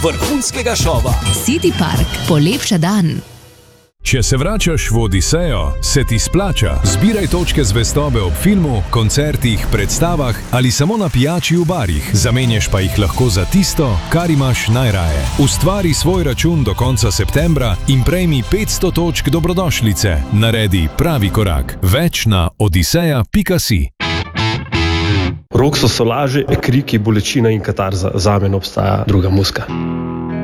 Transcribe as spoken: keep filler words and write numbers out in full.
vrhunskega šova. City Park, polepša dan. Če se vračaš v Odisejo, se ti splača. Zbiraj točke zvestobe ob filmu, koncertih, predstavah ali samo na pijači v barih. Zamenjaš pa jih lahko za tisto, kar imaš najraje. Ustvari svoj račun do konca septembra in prejmi petsto točk dobrodošlice. Naredi pravi korak. Več na odiseja pika si. Rok so solaže, kriki, bolečina in katarza. Zame ne obstaja druga muzika.